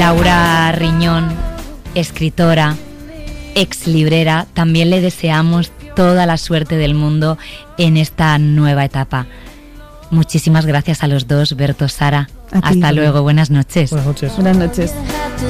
Laura Riñón, escritora, ex librera, también le deseamos toda la suerte del mundo en esta nueva etapa. Muchísimas gracias a los dos, Berto, Sara. Hasta luego, buenas noches. Buenas noches. Buenas noches.